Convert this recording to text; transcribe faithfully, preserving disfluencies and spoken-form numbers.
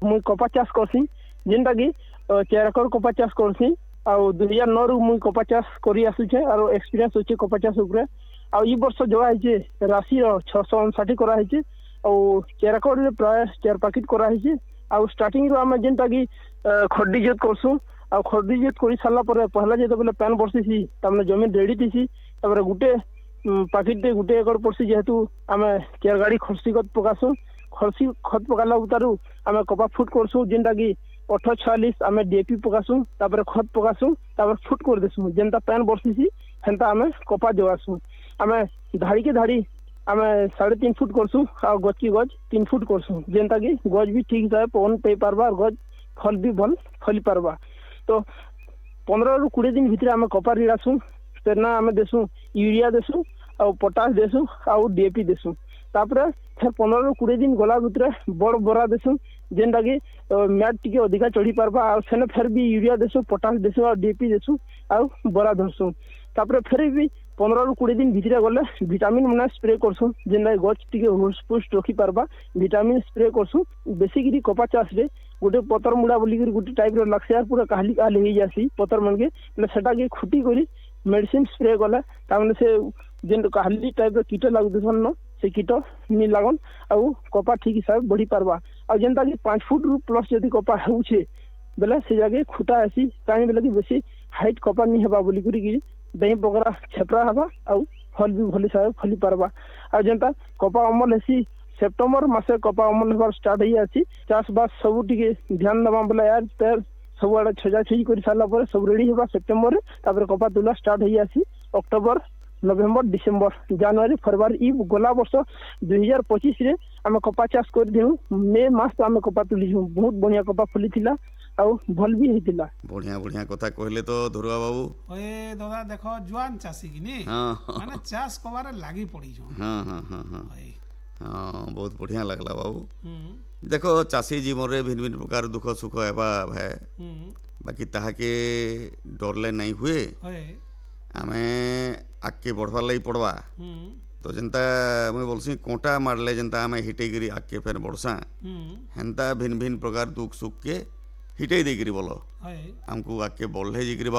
मुई कपा चाष करसी जेनटा कि चार एकर कपा चाष करसी आ दुई हजार नौ रु मुई कपा चाष करी आसुचे और एक्सपीरियंस अच्छे कपा चाष उपरे आ ई वर्ष जोड़ा है राशि छःश अणसाठी करा है चार एकर प्राय चार पैकेट करा है आ स्टार्टिंग रू आम जेनटा कि खड्डी जोत करसु आ खड्डी जोत कर सारा पहला जो बेले पैन बर्षी तमें जमीन रेडी थी गोटे पैकेट गोटे एकर पड़सी जेहेतु आम चार गाड़ी खर्सी खत पकासु खर्सी खत पकाला उतारू आम कपा फुट करसु जेनटा कि अठर छयालीस आम डीएपी पकासु तापर खत पकासु तापर फुट कर देसु जेनता पैन बर्षी हेन्ता आम कपा जोगासु आम धाड़ी के धाड़ी आम साढ़े तीन फुट करसु आ गज की गज तीन फुट करसु जेनता कि गज भी ठीक हिसाब पवन पे पारबा और गज फल भी भल फली पारबा। तो पंद्रह रु कोड़े दिन भितर आम कपा रिड़ासु तेना आम देसु यूरिया देसु आ पोटास देसु आ डीएपी देसु तापर फिर पंद्रह रु कोड़े दिन गला भितर बड़ बरा देसु जेनटा कि मैट टिके अधिका चढ़ी पारबा आ सेने फिर भी यूरिया देसु पोटास देसु आ डीएपी देसु आ बरा धरसु तापर फिर भी पंद्रह रु कोड़े दिन भितर गले विटामिन मना स्प्रे करसु जेनटा गछ टिके हुष्पुष्ट रखी पारबा विटामिन स्प्रे करसु बेसिकली कपा चाष रे गोटे पतर मुड़ा बोलिक गोटे टाइप रो लक्ष्य पूरा काहली काहली हो जासी पतर मन के सेटा के खुटी करी मेडिसिन स्प्रे कला तामने से जेन काहली टाइप रो कीट लागुसन न से कीट नि लागन आ कपा ठीक हिसाब बढ़ी पारबा आ जेनता कि पाँच फुट रु प्लस जदि कपा होउछे बेले से जगह खुटा आसी काहे बेले कि बेसी हाइट कपा नि हेबा बोली करी कि दही पकड़ा छेपरा हवा आ फल भी भली हिसाब फली पारबा आ जेनता कपा अमल हेसी सेप्टेम्बर मासे कपा अमल होबार स्टार्ट हो जासी चाष बास सब टिके ध्यान दबा बोला यार पैर सब आड़े छजा छजी कर सारा पर सब रेडी होगा सेप्टेम्बर तापर कपा तुला स्टार्ट हो जासी अक्टोबर नवेम्बर डिसेम्बर जनवरी फरवरी ई गला वर्ष दुई हजार पच्चीस रे आम कपा चाष कर देहु मे मास तो आम कपा तुली बहुत बढ़िया कपा फुली थिला आ भल भी हेतिला। बढ़िया बढ़िया कथा कहले तो धुरुआ बाबू ओए दादा देखो जुआन चासी कि नी माने चाष कबारे लागि पड़ी जो हां हां हां हां हाँ बहुत बढ़िया लगला बाबू। देखो चाषी जीवन रे भिन्न भिन्न प्रकार दुख सुख हेबा है बाकी ताहाके डरले नहीं हुए आमे आगे बढ़वार लगी पड़वा तो जेनता मुई बोलसी कोटा मारले जेनता आमे हिटे गिरी आगे फेर बढ़सा हेन्ता भिन्न भिन्न प्रकार दुख सुख के हिटे देगिरी बोलो हमको आगे बढ़ले जिगिरी